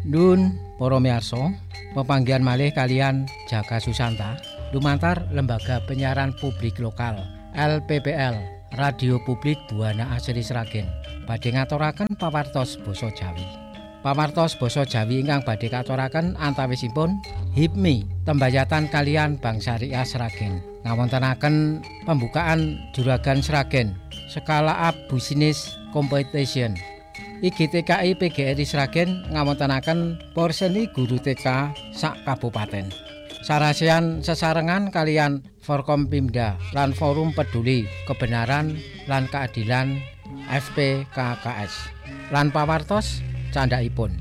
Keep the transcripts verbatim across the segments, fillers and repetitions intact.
Nun para miyarsa, pepanggihan malih kalian Jaka Susanta lumantar Lembaga Penyiaran Publik Lokal L P P L Radio Publik Buana Asri Sragen badhe ngaturaken pawartos basa Jawi. Pawartos basa Jawi ingkang badhe katuraken antawisipun H I P M I Tembayatan kalian Bank Syariah Sragen ngawontenaken pembukaan Juragan Sragen Skala Up Business Competition. I G T K I P G R I Sragen ngawontenaken porseni guru T K sak kabupaten. Sarasian sesarengan kalian Forkompimda lan Forum Peduli Kebenaran lan Keadilan F P K K S. Lan pawartos candhaipun.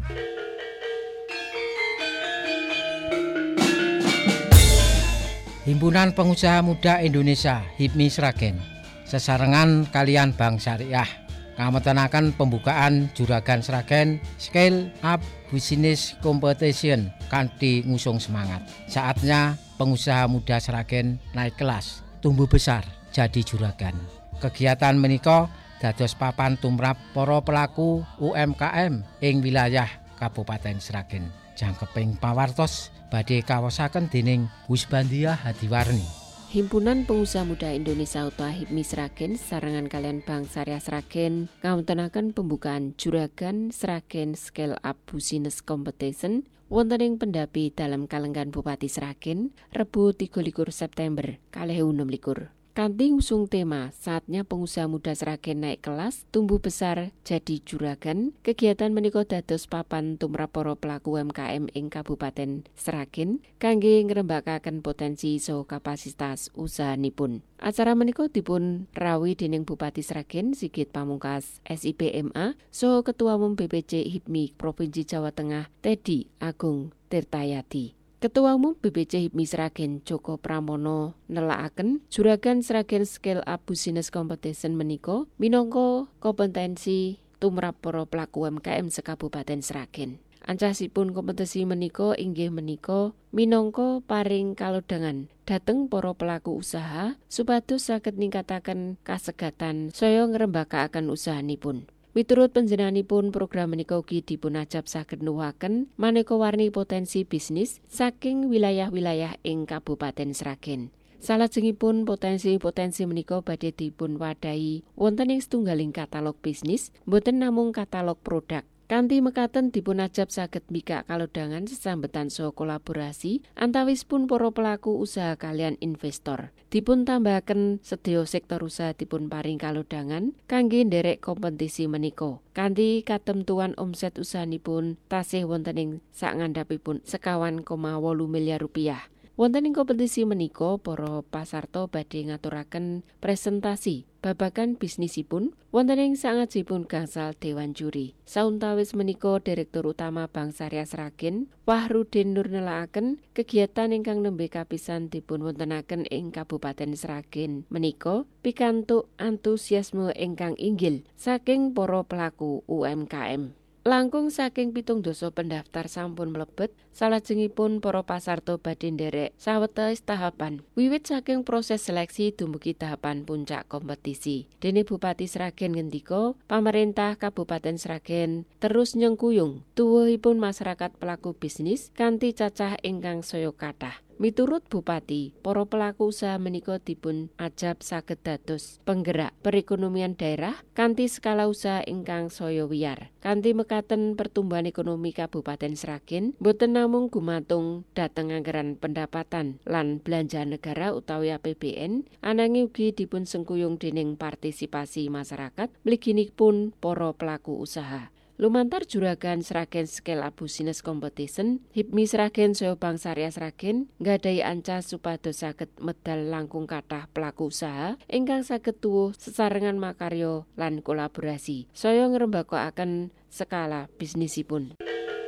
Himpunan Pengusaha Muda Indonesia H I P M I Sragen sesarengan kalian Bank Syariah ngawontenaken pembukaan Juragan Sragen Scale Up Business Competition kanthi ngusung semangat. Saatnya pengusaha muda Sragen naik kelas, tumbuh besar, jadi juragan. Kegiatan menika dados papan tumrap para pelaku U M K M ing wilayah Kabupaten Sragen. Jangkeping pawartos badhe kawosaken dening Husbandia Hadiwarni. Himpunan Pengusaha Muda Indonesia utawa H I P M I Sragen sarengan kalian Bank Syariah Sragen ngawontenaken pembukaan Juragan Sragen Scale Up Business Competition wonten ing Pendapi dalam Kalenggan Bupati Sragen Rebu tiga likur September dua ribu enam likur. Kanthi ngusung tema saatnya pengusaha muda Sragen naik kelas, tumbuh besar, jadi juragan, kegiatan menika dados papan tumrap para pelaku U M K M ing Kabupaten Sragen kangge ngrembakaken potensi saha kapasitas usahanipun. Acara menika dipun rawi dening Bupati Sragen Sigit Pamungkas S I P M A saha Ketua Umum B P C H I P M I Provinsi Jawa Tengah Teddy Agung Tirtayadi. Ketua Umum B P C H I P M I Sragen Joko Pramono nelakaken Juragan Sragen Scale Up Business Competition menika minangka kompetensi tumrap para pelaku U M K M sekabupaten Sragen. Ancasipun kompetisi menika inggih menika minangka paring kalodhangan dhateng para pelaku usaha supados saged ningkataken kasegatan saya ngrembakakaken usahanipun. Miturut panjenenganipun program menika ugi dipunajab saged nuwuhaken maneka warni potensi bisnis saking wilayah-wilayah ing Kabupaten Sragen. Salajengipun potensi-potensi menika badhe dipun wadahi wonten ing setunggaling katalog bisnis, boten namung katalog produk. Kanthi mekaten dipunajab saged mbikak kalodhangan sesambetan saha kolaborasi antawisipun para pelaku usaha kalian investor. Dipun tambahaken sedaya sektor usaha dipun paring kalodhangan kangge nderek kompetisi menika. Kanthi katemtuan omset usahanipun tasih wonten ing sakngandhapipun sekawan koma wolu miliar rupiah. Wonten ing kompetisi menika para pasarta badhe ngaturaken presentasi babagan bisnisipun wonten ing sangajipun gangsal dewan juri. Sauntawis menika Direktur Utama Bank Syariah Sragen Wahrudin Nur nelakaken kegiatan ingkang nembe kapisan dipun wontenaken ing Kabupaten Sragen menika pikantuk antusiasme ingkang inggil saking para pelaku U M K M. Langkung saking pitung dasa pendaftar sampun mlebet, salajengipun para pasarta badhe nderek sawetawis tahapan. Wiwit saking proses seleksi dumugi tahapan puncak kompetisi. Dene Bupati Sragen ngendika, pamarentah Kabupaten Sragen terus nyengkuyung tuwuhipun masyarakat pelaku bisnis kanthi cacah ingkang saya kathah. Miturut Bupati, para pelaku usaha menika dipun ajab saged dados penggerak perekonomian daerah kanthi skala usaha ingkang saya wiyar. Kanthi mekaten pertumbuhan ekonomi Kabupaten Sragen boten namung gumantung dhateng anggaran pendapatan lan belanja negara utawi A P B N, ananging ugi dipun sengkuyung dening partisipasi masyarakat mliginipun para pelaku usaha. Lumantar Juragan Sragen Scale Up Business Competition, H I P M I Sragen saha Bank Syariah Sragen nggadahi ancas supados saged medal langkung kathah pelaku usaha ingkang saged tuwuh sesarengan makarya lan kolaborasi saya ngrembakakaken skala bisnisipun.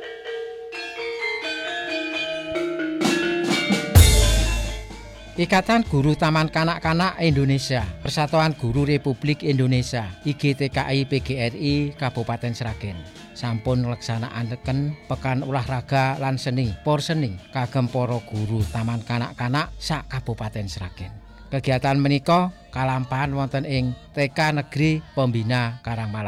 Ikatan Guru Taman Kanak-kanak Indonesia, Persatuan Guru Republik Indonesia, I G T K I P G R I Kabupaten Sragen sampun nglaksanakaken pekan olahraga lan seni porseni kagem para guru taman kanak-kanak sak Kabupaten Sragen. Kegiatan menika kalampahan wonten ing T K Negeri Pembina Karangmalang.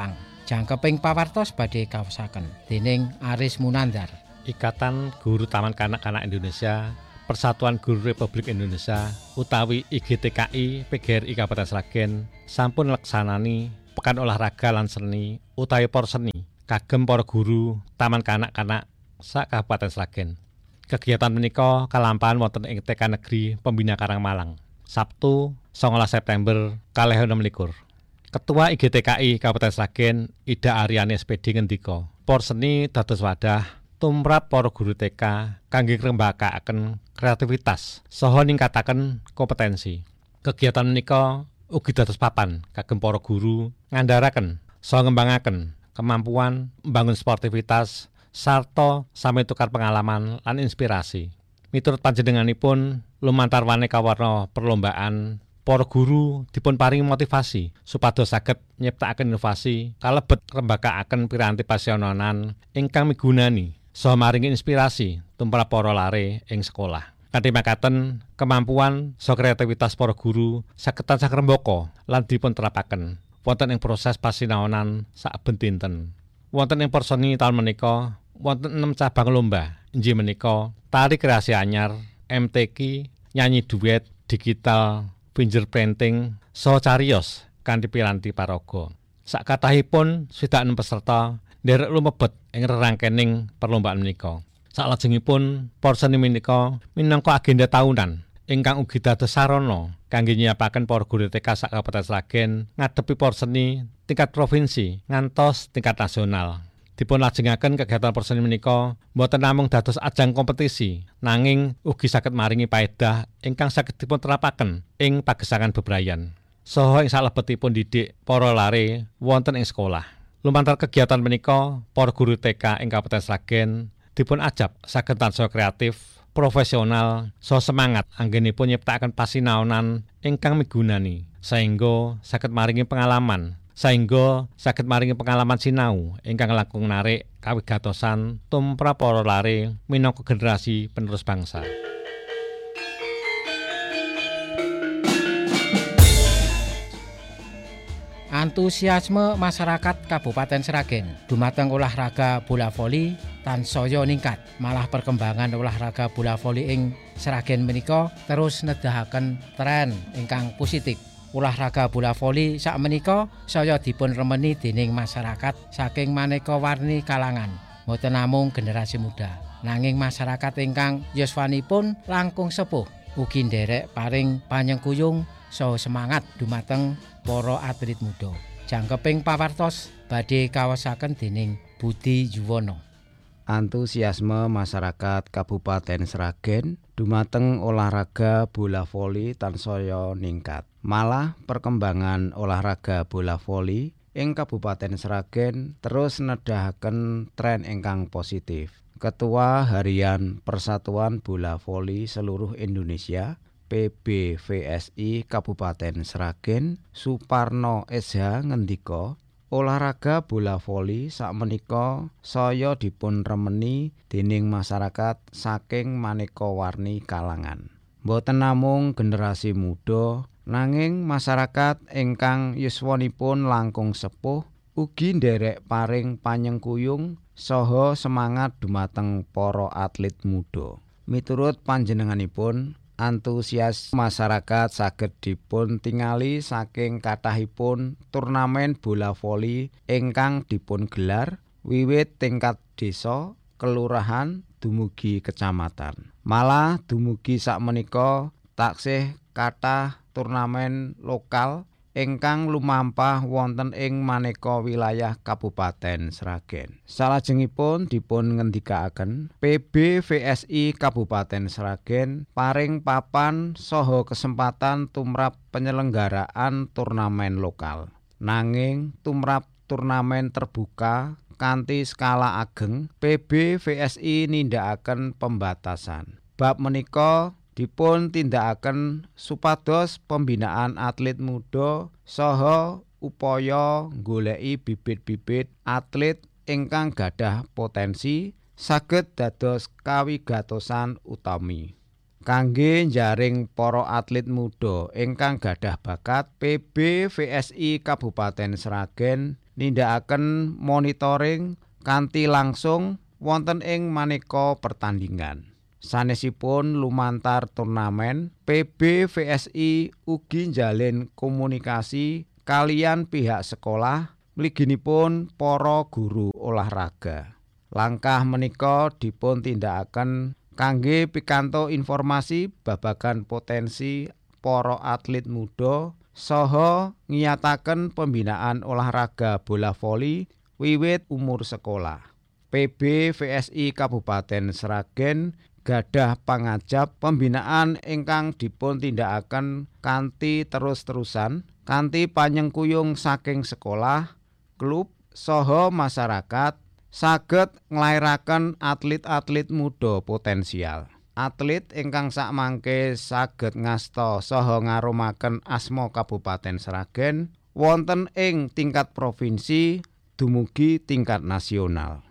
Jangkeping pawartos badhe kaosaken dening Aris Munandar. Ikatan Guru Taman Kanak-kanak Indonesia, Persatuan Guru Republik Indonesia utawi I G T K I P G R I Kabupaten Sragen sampun leksanani pekan olahraga lan seni utawi porseni kagem para guru Taman Kanak-kanak sak Kabupaten Sragen. Kegiatan menika kalampahan wonten ing T K Negeri Pembina Karangmalang Sabtu songolas September kalih enem likur. Ketua I G T K I Kabupaten Sragen Ida Aryani S P D ngendika, porseni dados wadah tumrap para guru T K kangge ngrembakakaken kreativitas saha ningkataken kompetensi. Kegiatan menika ugi dados papan kagem para guru ngandharaken saha ngembangaken kemampuan membangun sportivitas sarta sami tukar pengalaman lan inspirasi. Miturut panjenenganipun lumantar maneka warna perlombaan, para guru dipun paringi motivasi supados saged nyiptakaken inovasi kalebet ngrembakakaken piranti pasionanan ingkang migunani saha maringi inspirasi tumrap para lare ing sekolah. Kanthi makaten kemampuan saha kreativitas para guru saged tansah ngrembaka lan dipun terapaken wonten ing proses pasinaonan saben dinten. Wonten ing porseni taun menika wonten enam cabang lomba, inggih menika tari kreasi anyar, M T Q, nyanyi duet, digital, fingerprinting, saha cariyos kanthi piranti paraga. Sakatahipun swidak enem peserta nderek lumebet ing rerangkening perlombaan menika. Salajengipun porseni menika minangka agenda tahunan ingkang ugi dados sarana kangge nyiapaken para guru T K sak Kabupaten Sragen ngadepi porseni tingkat provinsi ngantos tingkat nasional. Dipun lajengaken kegiatan porseni menika boten namung dados ajang kompetisi, nanging ugi saged maringi paedah ingkang saged dipun terapaken ing pagesangan bebrayan saha ing salebetipun didik para lare wonten ing sekolah. Lumantar kegiatan menika, para guru T K ing Kabupaten Sragen dipun ajab saged tansah kreatif, profesional, saha semangat anggenipun nyiptakaken pasinaonan ingkang migunani saengga saged maringi pengalaman saengga saged maringi pengalaman sinau ingkang langkung narik kawigatosan tumrap para lare minangka generasi penerus bangsa. Antusiasme masyarakat Kabupaten Sragen dumateng olahraga bola voli tansaya ningkat. Malah perkembangan olahraga bola voli ing Sragen menika terus nedahaken tren ingkang positif. Olahraga bola voli sakmenika saya dipun remeni dening masyarakat saking maneka warni kalangan. Mboten namung generasi muda, nanging masyarakat ingkang yuswanipun langkung sepuh ugi nderek paring panyengkuyung saha semangat dumateng para atlet muda. Jangkeping pawartos badhe kaosaken dening Budi Yuwono. Antusiasme masyarakat Kabupaten Sragen dumateng olahraga bola voli tansaya ningkat. Malah perkembangan olahraga bola voli ing Kabupaten Sragen terus nedahaken tren ingkang positif. Ketua Harian Persatuan Bola Voli Seluruh Indonesia P B V S I Kabupaten Sragen Suparno S H ngendika, olahraga bola voli sakmenika saya dipun remeni dening masyarakat saking maneka warni kalangan. Mboten namung generasi muda, nanging masyarakat ingkang yuswanipun langkung sepuh ugi nderek paring panyengkuyung saha semangat dumateng para atlet muda. Miturut panjenenganipun, antusias masyarakat saged dipun tingali saking kathahipun turnamen bola voli ingkang dipun gelar wiwit tingkat desa, kelurahan dumugi kecamatan. Malah dumugi sakmenika taksih kathah turnamen lokal ingkang lumampah wonten ing maneka wilayah Kabupaten Sragen. Salajengipun dipun ngendikaaken P B V S I Kabupaten Sragen paring papan saha kesempatan tumrap penyelenggaraan turnamen lokal. Nanging tumrap turnamen terbuka kanthi skala ageng, P B V S I nindakaken pembatasan. Bab menika dipun tindakaken supados pembinaan atlet muda saha upaya nggoleki bibit-bibit atlet ingkang gadah potensi saged dados kawigatosan utami. Kangge njaring para atlet muda ingkang gadah bakat, P B V S I Kabupaten Sragen nindakaken monitoring kanthi langsung wonten ing maneka pertandingan. Sanesipun lumantar turnamen, P B V S I ugi njalin komunikasi kaliyan pihak sekolah mliginipun para guru olahraga. Langkah menika dipun tindakaken kangge pikantuk informasi babagan potensi para atlet muda saha ngiyataken pembinaan olahraga bola voli wiwit umur sekolah. P B V S I Kabupaten Sragen gadah pangajap pembinaan ingkang dipun tindakaken kanthi terus-terusan kanthi panyengkuyung saking sekolah, klub saha masyarakat saged nglairaken atlet-atlet muda potensial. Atlet ingkang sakmangke saged ngasta saha ngarumaken asma Kabupaten Sragen wonten ing tingkat provinsi dumugi tingkat nasional.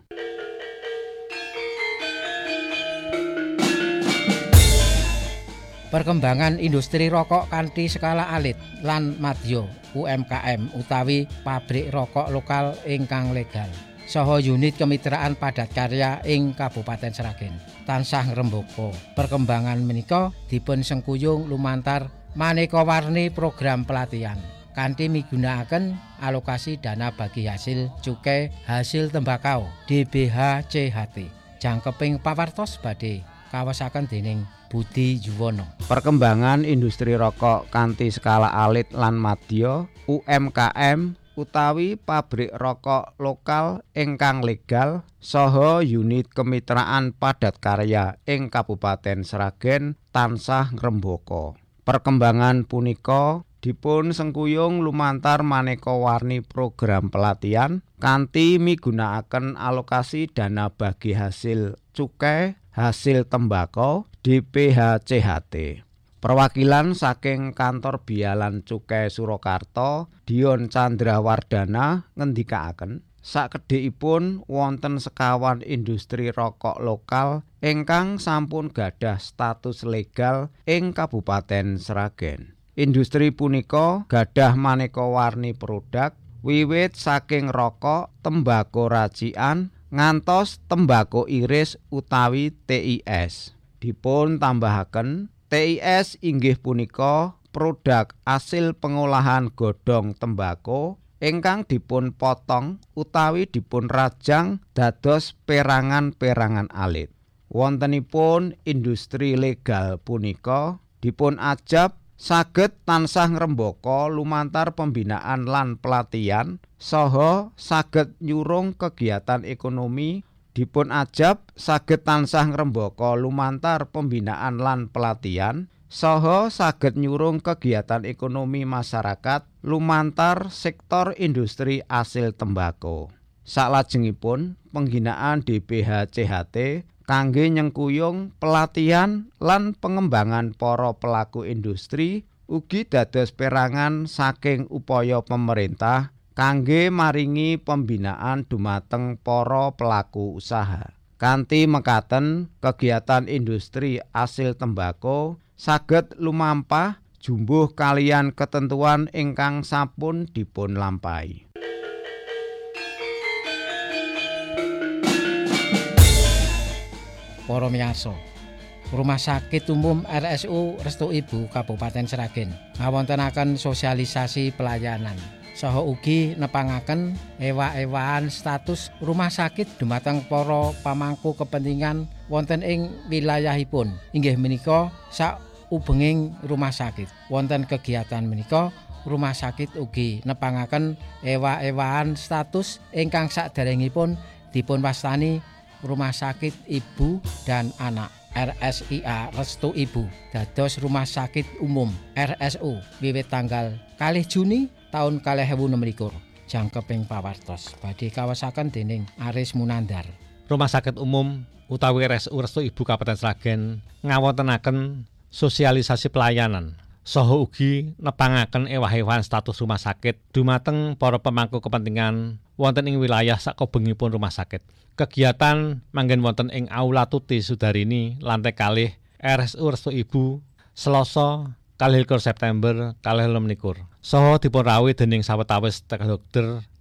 Perkembangan industri rokok kanthi skala alit lan madya U M K M utawi pabrik rokok lokal ingkang legal saha unit kemitraan padat karya ing Kabupaten Sragen tansah ngrembaka. Perkembangan menika dipun sengkuyung lumantar maneka warni program pelatihan kanthi migunakaken alokasi dana bagi hasil cukai hasil tembakau D B H C H T. Jangkeping pawartos badhe kawasaken dening Budi Yuwono. Perkembangan industri rokok kanthi skala alit lan madya U M K M utawi pabrik rokok lokal ingkang legal saha unit kemitraan padat karya ing Kabupaten Sragen tansah ngrembaka. Perkembangan punika dipun sengkuyung lumantar maneka warni program pelatihan kanthi migunakaken alokasi dana bagi hasil cukai hasil tembakau D P H C H T. Perwakilan saking kantor Bialan Cukai Surakarta, Dion Chandrawardana ngendikaaken sakedhikipun wonten sekawan industri rokok lokal ingkang sampun gadah status legal ing Kabupaten Sragen. Industri punika gadah maneka warni produk wiwit saking rokok, tembako racikan ngantos tembako iris utawi T I S. Dipun tambahaken T I S inggih punika produk asil pengolahan godhong tembako ingkang dipun potong utawi dipun rajang dados perangan-perangan alit. Wontenipun industri legal punika dipun ajab saged tansah ngrembaka lumantar pembinaan lan pelatihan saha saged nyurung kegiatan ekonomi dipun ajab saged tansah ngrembaka lumantar pembinaan lan pelatihan saha saged nyurung kegiatan ekonomi masyarakat lumantar sektor industri asil tembako. Salajengipun pengginaan D B H C H T kangge nyengkuyung pelatihan lan pengembangan para pelaku industri ugi dados perangan saking upaya pemerintah kangge maringi pembinaan dumateng para pelaku usaha. Kanthi mekaten kegiatan industri asil tembako saged lumampah jumbuh kaliyan ketentuan ingkang sampun dipun lampahi. Para miyarsa, Rumah Sakit Umum R S U Restu Ibu Kabupaten Sragen ngawontenaken sosialisasi pelayanan saha ugi nepangaken ewa-ewahan status rumah sakit dumateng para pamangku kepentingan wonten ing wilayahipun. Inggih menika saubenging rumah sakit. Wonten kegiatan menika rumah sakit ugi nepangaken ewa-ewahan status ingkang saderengipun dipun wastani Rumah Sakit Ibu dan Anak R S I A Restu Ibu dados Rumah Sakit Umum R S U wiwit tanggal kalih Juni tahun kalih ewu enem likur. Jangkeping pawartos badhe kawasaken dening Aris Munandar. Rumah Sakit Umum utawi R S U Restu Ibu Kabupaten Sragen ngawontenaken sosialisasi pelayanan saha ugi nepangaken ewah-ewahan status rumah sakit dumateng para pemangku kepentingan wonten ing wilayah sakobengipun rumah sakit. Kegiatan manggen wonten ing Aula Tuti Sudarini lantai kalih R S U Restu Ibu Selasa kalih likur September kalih enem likur. Saha dipun rawuh dening sawetawis dokter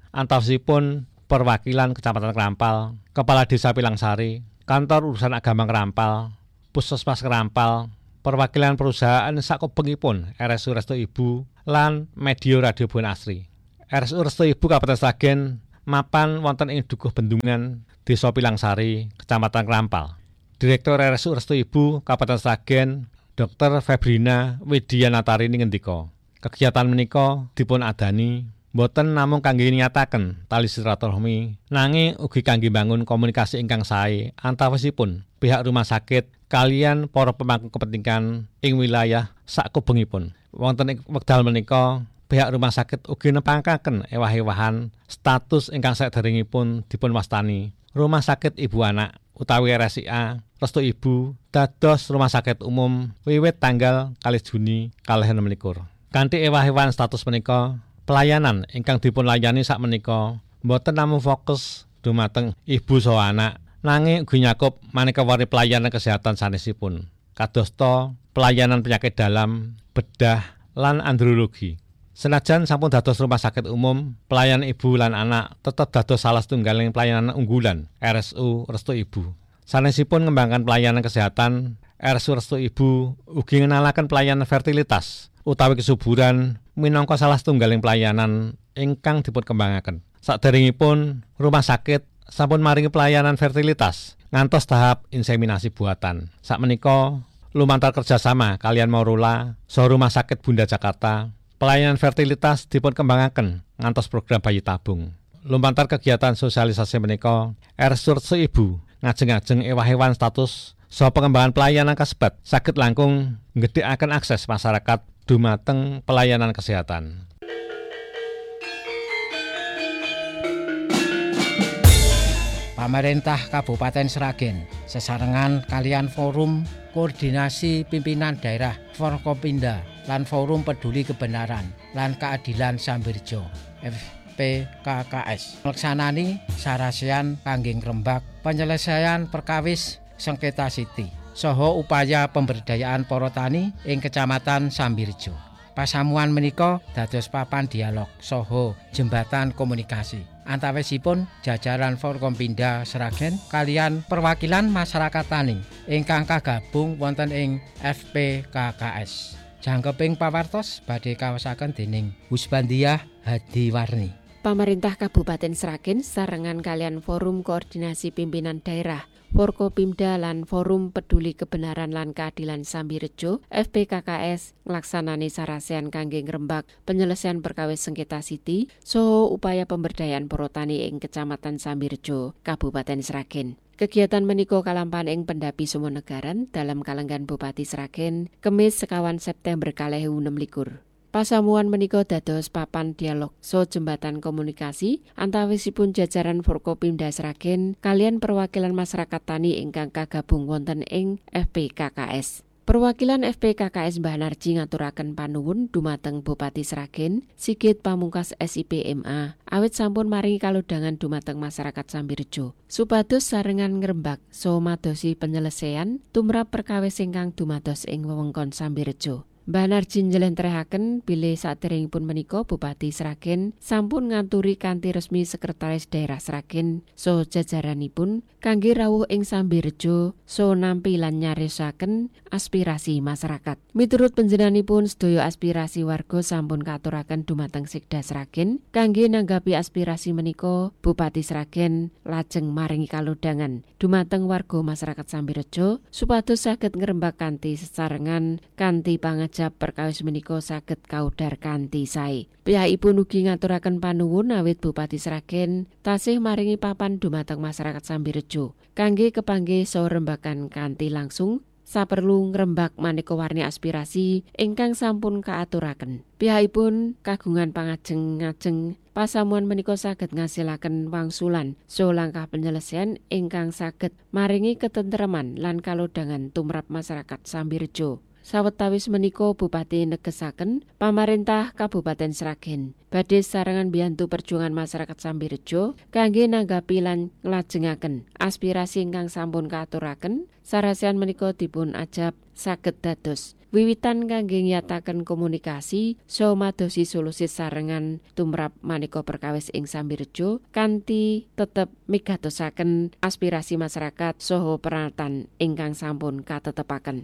antawasipun perwakilan Kecamatan Krampal, Kepala Desa Pilangsari, Kantor Urusan Agama Krampal, Puskesmas Krampal, perwakilan perusahaan sakubengipun R S U Resto Ibu lan media radio Buana Asri. R S U Resto Ibu Kabupaten Sragen mapan wonten ing Dukuh Bendungan, Desa Pilangsari, Kecamatan Krampal. Direktur R S U Resto Ibu Kabupaten Sragen, Dokter Febrina Widya Natarini ngendika, kegiatan menika dipun adani boten namung kangge nyataken tali silaturahmi, nanging ugi kangge bangun komunikasi ingkang sae antawasipun pihak rumah sakit kaliyan para pemangku kepentingan ing wilayah sakubengipun. Wonten ing wekdal menika pihak rumah sakit ugi nepangaken ewah-ewahan status ingkang saderengipun dipun wastani Rumah Sakit Ibu Anak utawi R S I A Resto Ibu dados rumah sakit umum wiwit tanggal kalih Juni kalih enem likur. Kanthi ewah-ewahan status menika, pelayanan ingkang dipun layani sakmenika boten namung fokus dumateng ibu saha anak, nanging ugi nyakup maneka warni pelayanan kesehatan sanesipun, kadosta pelayanan penyakit dalam, bedah, lan andrologi. Senajan sampun dados rumah sakit umum, pelayanan ibu lan anak tetap dados salah setunggaling pelayanan unggulan R S U Resto Ibu. Sanesipun ngembangkan pelayanan kesehatan, R S U Resto Ibu ugi ngenalaken pelayanan fertilitas utawi kesuburan minangka salah setunggaling pelayanan ingkang dipun kembangaken. Saderengipun rumah sakit sampun maringi pelayanan fertilitas ngantos tahap inseminasi buatan. Sakmenika lumantar kerjasama kalian Morula saha Rumah Sakit Bunda Jakarta, pelayanan fertilitas dipun kembangaken ngantos program bayi tabung. Lumantar kegiatan sosialisasi menika, R S U Resto Ibu ngajeng-ajeng ewah-ewahan status saha pengembangan pelayanan kasebat saged langkung nggedhekaken akses masyarakat dumateng pelayanan kesehatan. Pemerintah Kabupaten Sragen sesarengan kalian Forum Koordinasi Pimpinan Daerah Forkopimda lan Forum Peduli Kebenaran lan Keadilan Sambirjo F P K K S melaksanani sarasean kangge ngrembak penyelesaian perkawis sengketa siti saha upaya pemberdayaan para tani ing Kecamatan Sambirjo. Pasamuan menika dados papan dialog saha jembatan komunikasi antawisipun jajaran Forkompinda Sragen kalian perwakilan masyarakat tani ingkang kagabung wonten ing F P K K S. Jangkeping pawartos badhe kawasaken dening Husbandiah Hadiwarni. Pemerintah Kabupaten Sragen sarengan kalian Forum Koordinasi Pimpinan Daerah Forkopimda lan Forum Peduli Kebenaran lan Keadilan Sambirjo F P K K S nglaksanani sarasean kangge ngrembak penyelesaian perkawis sengketa siti saha upaya pemberdayaan para tani ing Kecamatan Sambirjo, Kabupaten Sragen. Kegiatan menika kalampahan ing Pendapi Sumonegaran dalam kalenggan Bupati Sragen Kemis sekawan September kalih ewu enem likur. Pasamuan menika dados papan dialog so jembatan komunikasi antawisipun jajaran Forkopimda Sragen kalian perwakilan masyarakat tani ingkang kagabung wonten ing F P K K S. Perwakilan F P K K S Mbah Narji ngaturaken panuwun dumateng Bupati Sragen Sigit Pamungkas S I P M A awit sampun maringi kalodhangan dumateng masyarakat Sambirjo supados sarengan ngrembak so madosi penyelesaian tumrap perkawis ingkang dumados ing wewengkon Sambirjo. Mbah Narji njlentrehaken bilih saderengipun menika Bupati Sragen sampun nganturi kanthi resmi Sekretaris Daerah Sragen so jajaranipun kangge rawuh ing Sambirjo so nampi lan nyarisaken aspirasi masyarakat. Miturut panjenenganipun sedaya aspirasi warga sampun katuraken dumateng Sekda Sragen kangge nanggapi aspirasi menika Bupati Sragen lajeng maringi kalodhangan dumateng warga masyarakat Sambirjo supados saged ngrembak kanthi sesarengan kanthi pangajap perkawis menika saged kaudar kanthi sae. Piyakipun ugi ngaturaken panuwun awit Bupati Sragen tasih maringi papan dumateng masyarakat Sambirjo kangge kepanggih saha rembakan kanthi langsung saperlu ngrembak maneka warni aspirasi ingkang sampun kaaturaken. Piyakipun kagungan pangajeng-ajeng pasamuan menika saged ngasilaken wangsulan so langkah penyelesaian ingkang saged maringi ketentreman lan kalodhangan tumrap masyarakat Sambirjo. sawetawis menika Bupati negesaken pamarentah Kabupaten Sragen badhe sarengan mbiyantu perjuangan masyarakat Sambirejo kangge nanggapi lan nglajengaken aspirasi ingkang sampun kaaturaken. Sarasian menika dipun ajab saged dados wiwitan kangge nyataken komunikasi saha madosi solusi sarengan tumrap maneka perkawis ing Sambirejo kanthi tetep migatosaken aspirasi masyarakat saha peranatan ingkang sampun katetepaken.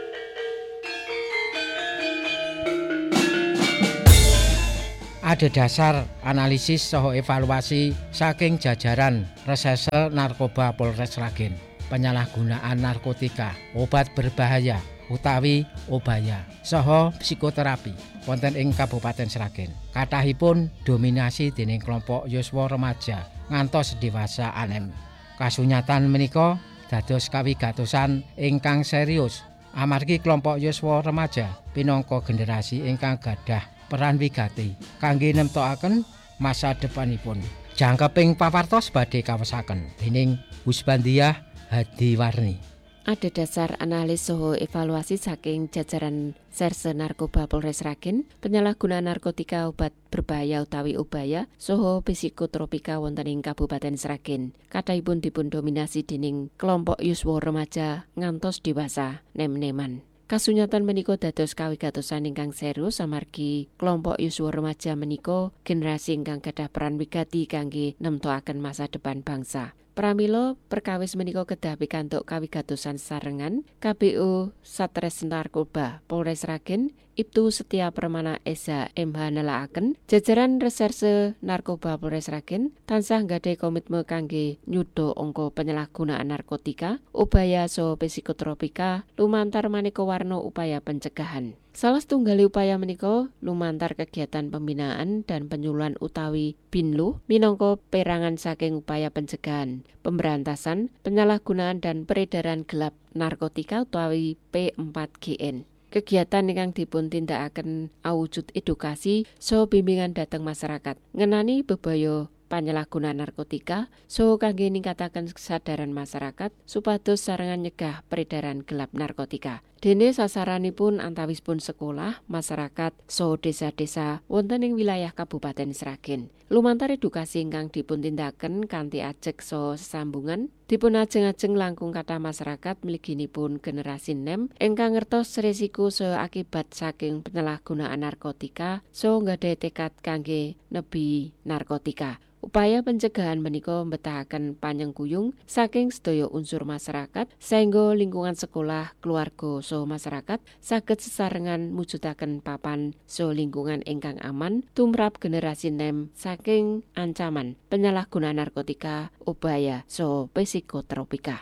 Ada dasar analisis saha evaluasi saking jajaran Reserse Narkoba Polres Sragen. Penyalahgunaan narkotika, obat berbahaya utawi obaya saha psikoterapi wonten ing Kabupaten Sragen. Kathahipun dominasi dening kelompok yuswa remaja ngantos dewasa anem. Kasunyatan menika dados kawigatosan ingkang serius amargi kelompok yuswa remaja pinangka generasi ingkang gadah peran wigati kangge nemtokaken masa depanipun. Jangkeping pawartos badhe kawesaken dening Husbandiah Hadiwarni. Ada dasar analis saha evaluasi saking jajaran Serse Narkoba Polres Sragen, penyalahgunaan narkotika, obat berbahaya utawi obaya saha psikotropika wonten ing Kabupaten Sragen. Kathahipun dipun dominasi dening kelompok yuswa remaja ngantos dewasa nem-neman. Kasunyatan menika dados kawigatosan ingkang serius amargi kelompok yuswa remaja menika generasi ingkang gadah peran wigati kangge nemtokaken masa depan bangsa. Pramila perkawis menika kedah pikantuk kawigatosan sarengan K B O Satres Narkoba Polres Sragen Ibtu Setia Permana Esa M H nelakaken jajaran Reserse Narkoba Polres Sragen tansah nggadahi komitmen kangge nyuda angka penyalahgunaan narkotika, obaya saha psikotropika lumantar maneka warna upaya pencegahan. Salah setunggali upaya menika lumantar kegiatan pembinaan dan penyuluhan utawi Binlu minangka perangan saking upaya pencegahan, pemberantasan, penyalahgunaan dan peredaran gelap narkotika utawi P empat G N. Kegiatan ingkang dipun tindakaken awujud edukasi saha bimbingan dhateng masyarakat ngenani bebaya penyalahgunaan narkotika saha kangge ningkataken kesadaran masyarakat supados sarengan nyegah peredaran gelap narkotika. Dene sasaranipun antawisipun sekolah, masyarakat, saha desa-desa wonten ing wilayah Kabupaten Sragen. Lumantar edukasi ingkang dipun tindakaken kanthi ajeg saha sesambungan, dipun ajeng-ajeng langkung kathah masyarakat mliginipun generasi nem ingkang ngertos resiko saha akibat saking penyalahgunaan narkotika saha nggadahi tekad kangge nebi narkotika. Upaya pencegahan menika mbetahaken panyengkuyung saking sedaya unsur masyarakat saengga lingkungan sekolah, keluarga saha masyarakat saged sesarengan mujudaken papan saha lingkungan ingkang aman tumrap generasi nem saking ancaman penyalahgunaan narkotika, obaya saha psikotropika.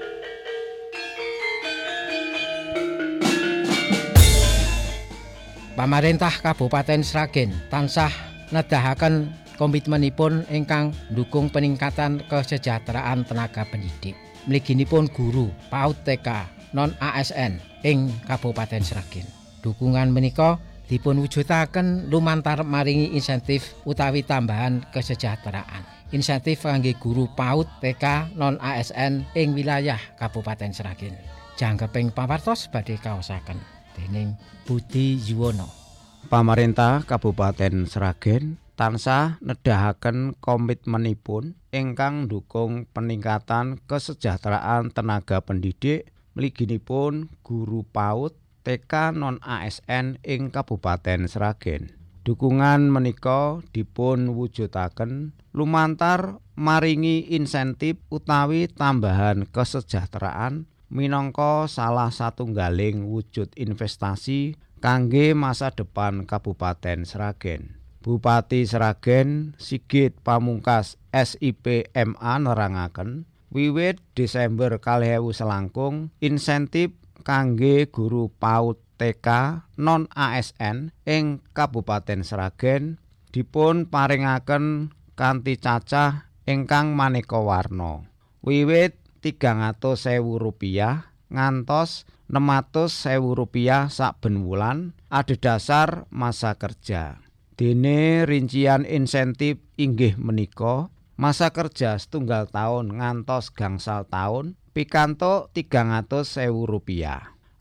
Pamarentah Kabupaten Sragen tansah nedahaken komitmenipun ingkang ndukung peningkatan kesejahteraan tenaga pendidik. Mliginipun guru PAUD T K non A S N ing Kabupaten Sragen. Dukungan menika dipun wujudaken lumantar maringi insentif utawi tambahan kesejahteraan. Insentif kangge guru PAUD T K non A S N ing wilayah Kabupaten Sragen. Jangkeping pawartos badhe kaosaken dening Budi Yuwono. Pamarentah Kabupaten Sragen tansah nedahaken komitmenipun ingkang ndukung peningkatan kesejahteraan tenaga pendidik mliginipun guru PAUD T K non A S N ing Kabupaten Sragen. Dukungan menika dipun wujudaken lumantar maringi insentif utawi tambahan kesejahteraan minangka salah satunggaling wujud investasi kangge masa depan Kabupaten Sragen. Bupati Sragen Sigit Pamungkas S I P M A nerangaken wiwit Desember kalih ewu selangkung insentif kangge guru PAUD T K non A S N ing Kabupaten Sragen dipun paringaken kanthi cacah ingkang maneka warna. Wiwit tigang atus ewu rupiah ngantos enem atus ewu rupiah saben wulan adhedhasar masa kerja. Dene rincian insentif inggih menika masa kerja setunggal tahun ngantos gangsal tahun pikantuk tigang atus ewu rupiah.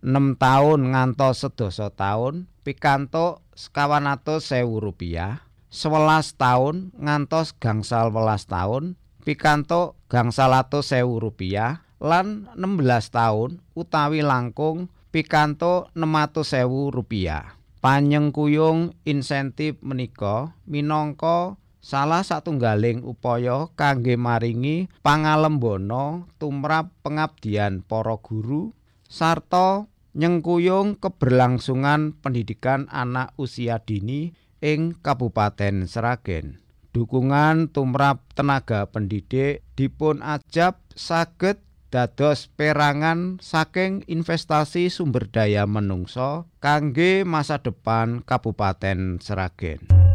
enem taun ngantos sedasa taun pikantuk sekawan atus ewu rupiah, sewelas taun ngantos gangsal welas taun pikantuk gangsal atus ewu rupiah, lan enem belas taun utawi langkung pikantuk enem atus ewu rupiah. Panyengkuyung insentif menika minangka salah satunggaling upaya kangge maringi pangalembana tumrap pengabdian para guru sarta nyengkuyung keberlangsungan pendidikan anak usia dini ing Kabupaten Sragen. Dukungan tumrap tenaga pendidik dipun ajab saged dados perangan saking investasi sumber daya menungso kangge masa depan Kabupaten Sragen.